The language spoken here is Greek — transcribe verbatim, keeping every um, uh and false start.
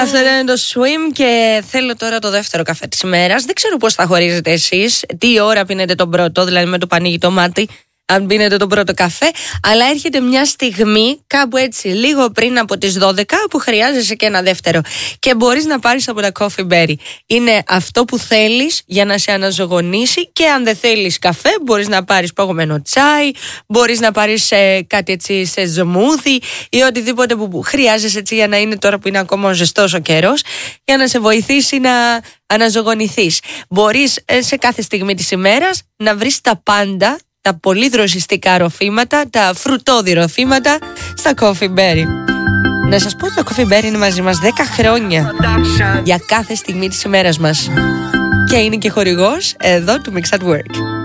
Αυτό ήταν το Swim και θέλω τώρα το δεύτερο καφέ της ημέρας. Δεν ξέρω πώς θα χωρίζετε εσείς, τι ώρα πίνετε τον πρώτο, δηλαδή με το που ανοίγει το μάτι, αν πίνετε τον πρώτο καφέ, αλλά έρχεται μια στιγμή κάπου έτσι λίγο πριν από τις δώδεκα που χρειάζεσαι και ένα δεύτερο και μπορείς να πάρεις από τα Coffee Berry. Είναι αυτό που θέλεις για να σε αναζωογονήσει και αν δεν θέλεις καφέ μπορείς να πάρεις παγωμένο τσάι, μπορείς να πάρεις ε, κάτι έτσι σε ζμούδι ή οτιδήποτε που χρειάζεσαι έτσι για να είναι τώρα που είναι ακόμα ζεστός ο καιρός για να σε βοηθήσει να αναζωογονηθείς. Μπορείς ε, σε κάθε στιγμή της ημέρας να βρεις τα πάντα, τα πολύ δροσιστικά ροφήματα, τα φρουτώδη ροφήματα στα Coffee Berry. Να σας πω ότι το Coffee Berry είναι μαζί μας δέκα χρόνια για κάθε στιγμή της ημέρας μας. Και είναι και χορηγός εδώ του Mix at Work.